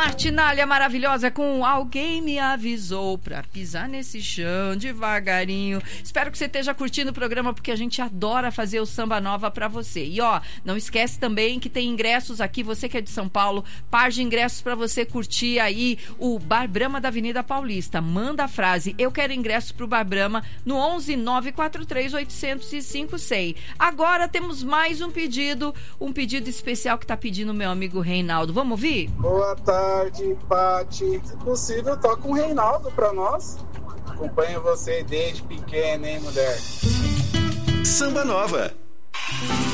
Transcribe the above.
Martinália maravilhosa com Alguém Me Avisou pra pisar nesse chão devagarinho. Espero que você esteja curtindo o programa, porque a gente adora fazer o Samba Nova pra você. E ó, não esquece também que tem ingressos aqui, você que é de São Paulo, par de ingressos pra você curtir aí o Bar Brahma da Avenida Paulista. Manda a frase, eu quero ingressos pro Bar Brahma no 11 943 805 100. Agora temos mais um pedido especial que tá pedindo meu amigo Reinaldo. Vamos ouvir? Boa tarde, Pati. Se possível, toca um Reinaldo pra nós. Acompanho você desde pequena, hein, mulher? Samba Nova.